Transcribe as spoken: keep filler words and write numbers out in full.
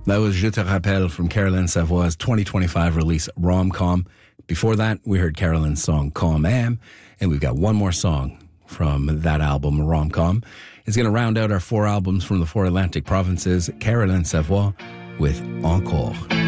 That was Je Te Rappelle from Caroline Savoie's twenty twenty-five release, Rom-Com. Before that, we heard Caroline's song, Calm Am, and we've got one more song from that album, Rom-Com. It's going to round out our four albums from the four Atlantic provinces, Caroline Savoie with Encore.